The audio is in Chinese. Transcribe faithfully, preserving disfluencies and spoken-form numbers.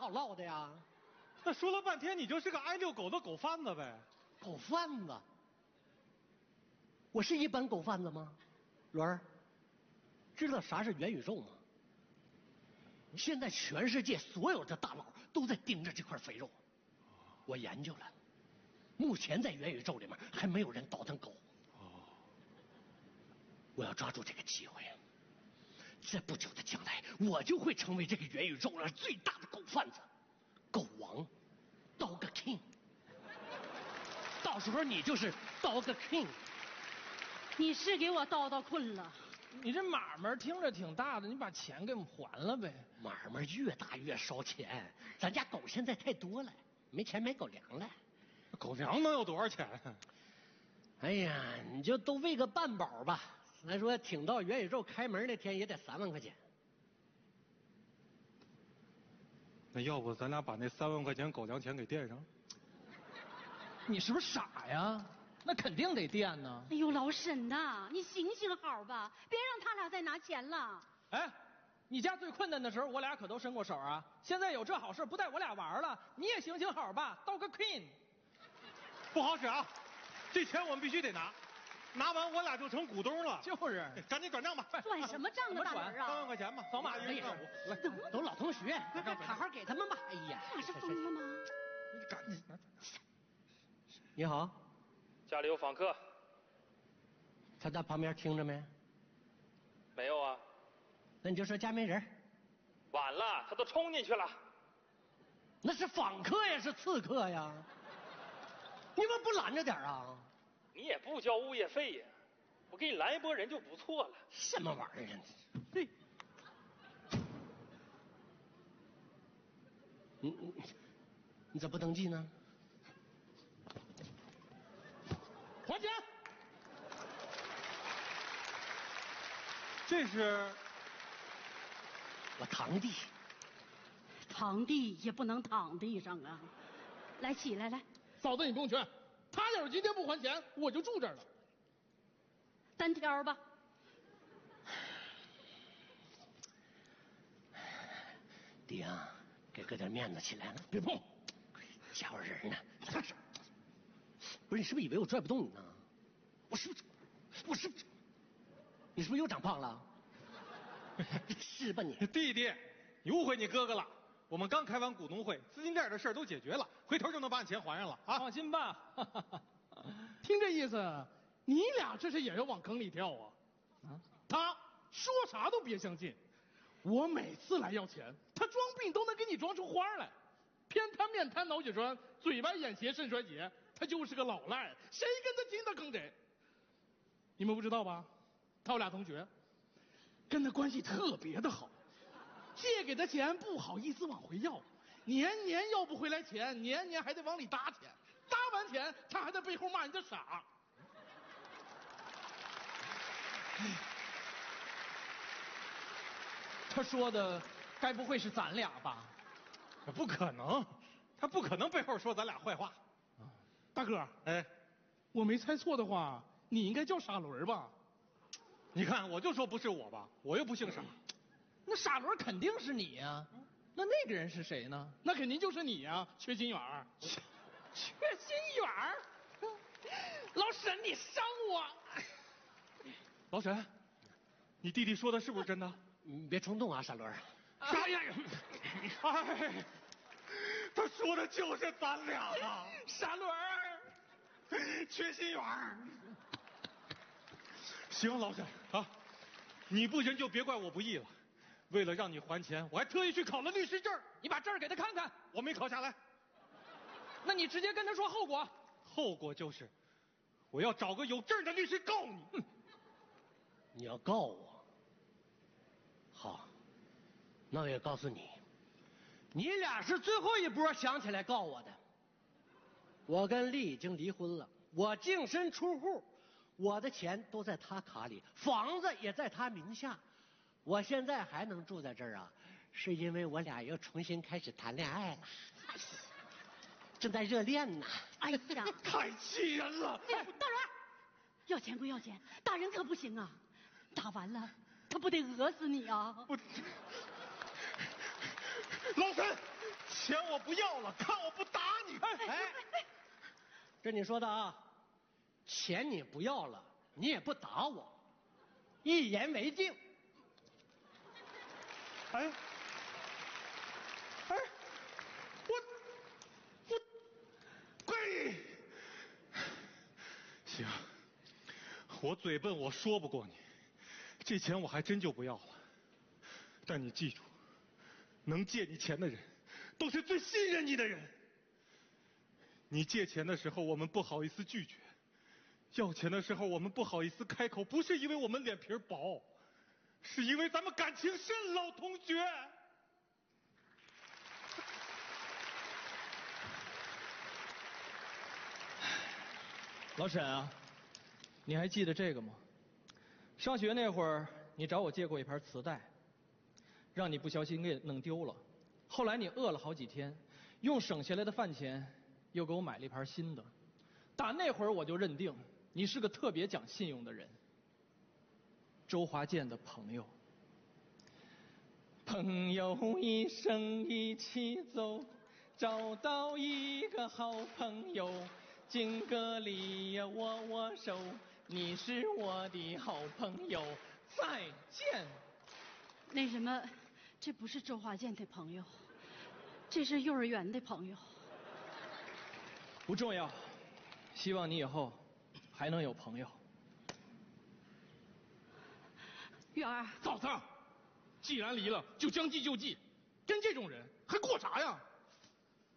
好唠的呀？ 那说了半天，你就是个爱遛狗的狗贩子呗？ 狗贩子？我是一般狗贩子吗？伦儿，知道啥是元宇宙吗？现在全世界所有的大佬都在盯着这块肥肉，我研究了，目前在元宇宙里面还没有人倒腾狗。哦，我要抓住这个机会，在不久的将来，我就会成为这个元宇宙上最大的狗贩子，狗王 ，Dog King。到时候你就是 Dog King。 你是给我叨叨困了。 你这买卖听着挺大的，你把钱给我们还了呗。 买卖越大越烧钱，咱家狗现在太多了，没钱买狗粮了。 狗粮能有多少钱？ 哎呀，你就都喂个半饱吧。咱说挺到元宇宙开门那天也得三万块钱。 那要不咱俩把那三万块钱狗粮钱给垫上？ 你是不是傻呀？那肯定得垫呢。 哎呦，老沈呐，你行行好吧，别让他俩再拿钱了。 哎，你家最困难的时候，我俩可都伸过手啊。现在有这好事，不带我俩玩了，你也行行好吧，当个 queen。 不好使啊，这钱我们必须得拿，拿完我俩就成股东了。 就是， 赶紧转账吧。 转什么账啊，大人啊？ 三万块钱吧， 扫码一人干五。来， 都老同学，好好给他们吧。哎呀， 那是疯了吗？ 你赶紧拿。 你好。 家里有访客， 他在旁边听着没？ 没有啊。 那你就说家没人。 晚了，他都冲进去了。 那是访客呀，是刺客呀？你们不拦着点啊？ 你也不交物业费呀，我给你拦一波人就不错了。 什么玩意儿啊？对。你你你咋不登记呢？ 还钱！ 这是我堂弟。 堂弟也不能躺地上啊！来，起来来。 嫂子，你不用劝，他要是今天不还钱，我就住这儿了。 单挑吧。 弟啊，给哥点面子，起来了。 别碰！ 家伙人呢？咋是？不是你是不是以为我拽不动你呢？我是不是？我是不是？你是不是又长胖了？是吧你？ 弟弟，你误会你哥哥了。我们刚开完股东会，资金链的事儿都解决了，回头就能把你钱还上了啊！ 放心吧。听这意思，你俩这是也要往坑里跳啊？啊！他说啥都别相信。我每次来要钱，他装病都能给你装出花来。偏瘫、面瘫、脑血栓、嘴歪、眼斜、肾衰竭，他就是个老赖，谁跟他亲他坑谁。你们不知道吧？他有俩同学，跟他关系特别的好，借给他钱不好意思往回要，年年要不回来钱，年年还得往里搭钱，搭完钱他还在背后骂人家傻。他说的该不会是咱俩吧？ 不可能，他不可能背后说咱俩坏话。 啊，大哥， 哎， 我没猜错的话，你应该叫傻轮吧？ 你看，我就说不是我吧，我又不姓傻。 那傻轮肯定是你呀、啊，那那个人是谁呢？那肯定就是你呀、啊，缺心眼儿。缺心眼儿？老沈，你伤我！ 老沈，你弟弟说的是不是真的？ 你别冲动啊，傻轮。 啥呀？哎，他说的就是咱俩啊！ 傻轮儿， 缺心眼儿。行，老沈啊，你不仁就别怪我不义了。为了让你还钱，我还特意去考了律师证。 你把证给他看看。 我没考下来。 那你直接跟他说后果。 后果就是，我要找个有证的律师告你。哼， 你要告我？好。那我也告诉你，你俩是最后一波想起来告我的。我跟丽已经离婚了，我净身出户，我的钱都在他卡里，房子也在他名下。我现在还能住在这儿啊，是因为我俩又重新开始谈恋爱了，正在热恋呢。 哎呀， 太气人了！ 哎，大人，要钱归要钱，大人可不行啊！打完了，他不得讹死你啊！ 我。老沈， 钱我不要了，看我不打你！ 哎哎，这你说的啊，钱你不要了，你也不打我，一言为定。 哎，哎，我我跪！ 行，我嘴笨，我说不过你，这钱我还真就不要了。但你记住，能借你钱的人，都是最信任你的人。你借钱的时候，我们不好意思拒绝；要钱的时候，我们不好意思开口，不是因为我们脸皮薄，是因为咱们感情深，老同学。 老沈啊，你还记得这个吗？上学那会儿，你找我借过一盘磁带，让你不小心给弄丢了。后来你饿了好几天，用省下来的饭钱又给我买了一盘新的。打那会儿我就认定你是个特别讲信用的人。周华健的朋友，朋友一生一起走，找到一个好朋友，敬个礼呀，握握手，你是我的好朋友，再见。 那什么，这不是周华健的朋友，这是幼儿园的朋友。 不重要，希望你以后还能有朋友。 元儿， 嫂子，既然离了，就将计就计，跟这种人还过啥呀？